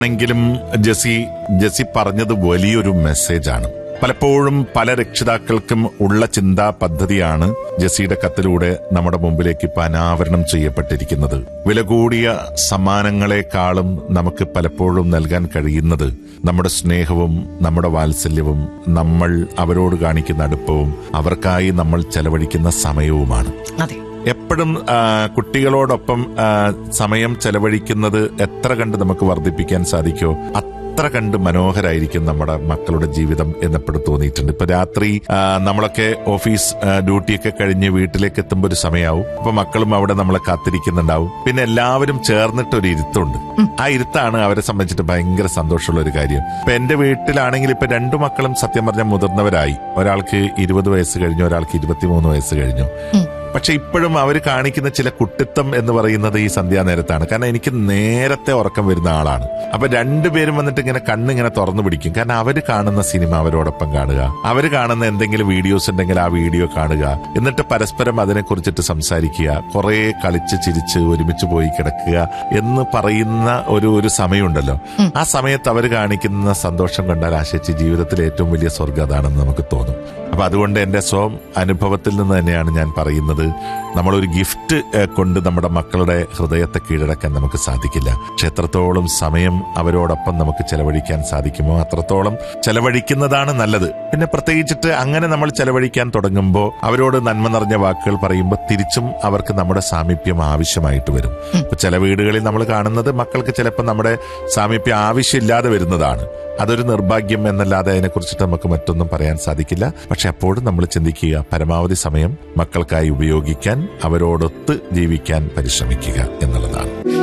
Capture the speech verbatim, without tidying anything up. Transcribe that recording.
എങ്കിലും ജെസി ജെസി പറഞ്ഞത് വലിയൊരു മെസ്സേജാണ്. പലപ്പോഴും പല രക്ഷിതാക്കൾക്കും ഉള്ള ചിന്താ പദ്ധതിയാണ് ജെസിയുടെ കത്തിലൂടെ നമ്മുടെ മുമ്പിലേക്ക് ഇപ്പൊ അനാവരണം ചെയ്യപ്പെട്ടിരിക്കുന്നത്. വില കൂടിയ സമ്മാനങ്ങളെക്കാളും നമുക്ക് പലപ്പോഴും നൽകാൻ കഴിയുന്നത് നമ്മുടെ സ്നേഹവും നമ്മുടെ വാത്സല്യവും നമ്മൾ അവരോട് കാണിക്കുന്ന അടുപ്പവും അവർക്കായി നമ്മൾ ചെലവഴിക്കുന്ന സമയവുമാണ്. എപ്പോഴും കുട്ടികളോടൊപ്പം സമയം ചെലവഴിക്കുന്നത് എത്ര കണ്ട് നമുക്ക് വർദ്ധിപ്പിക്കാൻ സാധിക്കുമോ അത്ര കണ്ട് മനോഹരായിരിക്കും നമ്മുടെ മക്കളുടെ ജീവിതം എന്നെപ്പോഴും തോന്നിയിട്ടുണ്ട്. ഇപ്പൊ രാത്രി നമ്മളൊക്കെ ഓഫീസ് ഡ്യൂട്ടിയൊക്കെ കഴിഞ്ഞ് വീട്ടിലേക്ക് എത്തുമ്പോൾ ഒരു സമയമാവും. അപ്പൊ മക്കളും അവിടെ നമ്മളെ കാത്തിരിക്കുന്നുണ്ടാവും. പിന്നെ എല്ലാവരും ചേർന്നിട്ട് ഒരു ഇരുത്തുണ്ട്. ആ ഇരുത്താണ് അവരെ സംബന്ധിച്ചിട്ട് ഭയങ്കര സന്തോഷമുള്ള ഒരു കാര്യം. ഇപ്പൊ എന്റെ വീട്ടിലാണെങ്കിൽ ഇപ്പൊ രണ്ടു മക്കളും സത്യം പറഞ്ഞ മുതിർന്നവരായി. ഒരാൾക്ക് ഇരുപത് വയസ്സ് കഴിഞ്ഞു, ഒരാൾക്ക് ഇരുപത്തിമൂന്ന് വയസ്സ് കഴിഞ്ഞു. പക്ഷെ ഇപ്പോഴും അവർ കാണിക്കുന്ന ചില കുട്ടിത്തം എന്ന് പറയുന്നത് ഈ സന്ധ്യാനേരത്താണ്. കാരണം എനിക്ക് നേരത്തെ ഉറക്കം വരുന്ന ആളാണ്. അപ്പൊ രണ്ടുപേരും വന്നിട്ട് ഇങ്ങനെ കണ്ണിങ്ങനെ തുറന്നു പിടിക്കും. കാരണം അവര് കാണുന്ന സിനിമ അവരോടൊപ്പം കാണുക, അവര് കാണുന്ന എന്തെങ്കിലും വീഡിയോസ് ഉണ്ടെങ്കിൽ ആ വീഡിയോ കാണുക, എന്നിട്ട് പരസ്പരം അതിനെ കുറിച്ചിട്ട് സംസാരിക്കുക, കുറെ കളിച്ച് ചിരിച്ച് ഒരുമിച്ച് പോയി കിടക്കുക എന്ന് പറയുന്ന ഒരു ഒരു സമയമുണ്ടല്ലോ. ആ സമയത്ത് അവർ കാണിക്കുന്ന സന്തോഷം കണ്ടാൽ ആശിച്ച് ജീവിതത്തിലെ ഏറ്റവും വലിയ സ്വർഗ്ഗം അതാണെന്ന് നമുക്ക് തോന്നും. അപ്പൊ അതുകൊണ്ട് എന്റെ സ്വയം അനുഭവത്തിൽ നിന്ന് തന്നെയാണ് ഞാൻ പറയുന്നത്, നമ്മളൊരു ഗിഫ്റ്റ് കൊണ്ട് നമ്മുടെ മക്കളുടെ ഹൃദയത്തെ കീഴടക്കാൻ നമുക്ക് സാധിക്കില്ല. പക്ഷെ എത്രത്തോളം സമയം അവരോടൊപ്പം നമുക്ക് ചെലവഴിക്കാൻ സാധിക്കുമോ അത്രത്തോളം ചെലവഴിക്കുന്നതാണ് നല്ലത്. പിന്നെ പ്രത്യേകിച്ചിട്ട് അങ്ങനെ നമ്മൾ ചെലവഴിക്കാൻ തുടങ്ങുമ്പോൾ അവരോട് നന്മ നിറഞ്ഞ വാക്കുകൾ പറയുമ്പോൾ തിരിച്ചും അവർക്ക് നമ്മുടെ സാമീപ്യം ആവശ്യമായിട്ട് വരും. ഇപ്പൊ ചില വീടുകളിൽ നമ്മൾ കാണുന്നത് മക്കൾക്ക് ചിലപ്പോൾ നമ്മുടെ സാമീപ്യം ആവശ്യമില്ലാതെ വരുന്നതാണ്. അതൊരു നിർഭാഗ്യം എന്നല്ലാതെ അതിനെക്കുറിച്ചിട്ട് നമുക്ക് മറ്റൊന്നും പറയാൻ സാധിക്കില്ല. പക്ഷെ അപ്പോഴും നമ്മൾ ചിന്തിക്കുക, പരമാവധി സമയം മക്കൾക്കായി ഉപയോഗിക്കാൻ, അവരോടൊത്ത് ജീവിക്കാൻ പരിശ്രമിക്കുക എന്നുള്ളതാണ്.